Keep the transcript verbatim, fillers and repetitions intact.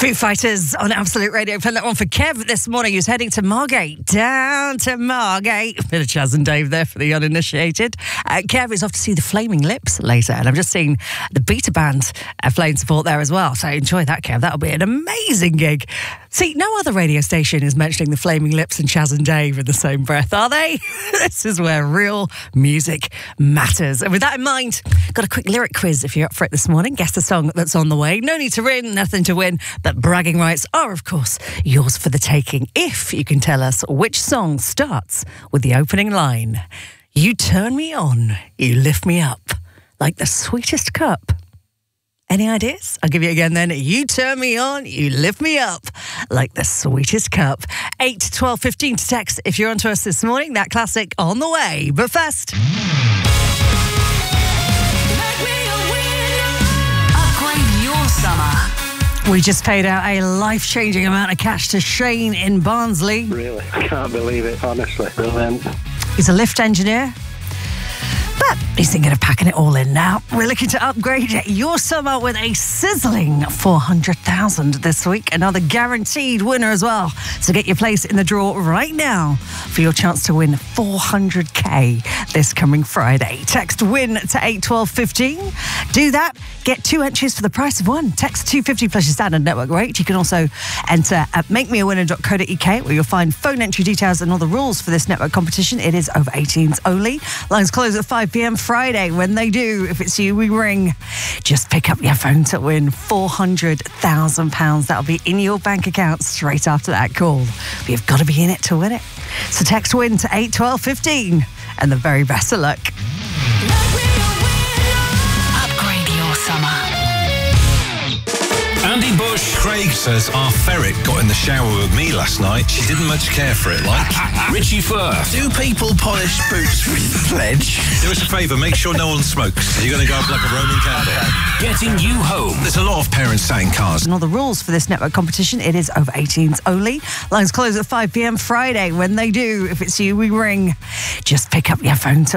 Foo Fighters on Absolute Radio. Playing that one for Kev this morning, who's heading to Margate. Down to Margate. Bit of Chaz and Dave there for the uninitiated. Uh, Kev is off to see the Flaming Lips later, and I've just seen the Beta Band uh, playing support there as well. So enjoy that, Kev. That'll be an amazing gig. See, no other radio station is mentioning the Flaming Lips and Chaz and Dave in the same breath, are they? This is where real music matters. And with that in mind, got a quick lyric quiz if you're up for it this morning. Guess the song that's on the way. No need to win, nothing to win, but bragging rights are, of course, yours for the taking if you can tell us which song starts with the opening line. You turn me on, you lift me up, like the sweetest cup. Any ideas? I'll give you again then. You turn me on, you lift me up, like the sweetest cup. eight to twelve fifteen to text if you're onto us this morning. That classic on the way. But first... Upgrade your summer. We just paid out a life-changing amount of cash to Shane in Barnsley. Really, I can't believe it, honestly. Brilliant. He's a lift engineer, but he's thinking of packing it all in now. We're looking to upgrade your summer with a sizzling four hundred thousand this week. Another guaranteed winner as well. So get your place in the draw right now for your chance to win four hundred k this coming Friday. Text WIN to eight twelve fifteen. Do that. Get two entries for the price of one. Text two fifty plus your standard network rate. You can also enter at make me a winner dot co dot u k where you'll find phone entry details and all the rules for this network competition. It is over eighteens only. Lines close at five p.m. Friday. When they do, if it's you, we ring. Just pick up your phone to win four hundred thousand pounds. That'll be in your bank account straight after that call. But you've got to be in it to win it. So text WIN to eight twelve fifteen and the very best of luck. Upgrade your summer. Andy Bush. Craig says our ferret got in the shower with me last night. She didn't much care for it, like. Richie Firth. Do people polish boots with the pledge? Do us a favour, make sure no one smokes. You're going to go up like a Roman candle. Getting you home. There's a lot of parents sat in cars. And all the rules for this network competition, it is over eighteens only. Lines close at five p.m. Friday. When they do, if it's you, we ring. Just pick up your phone to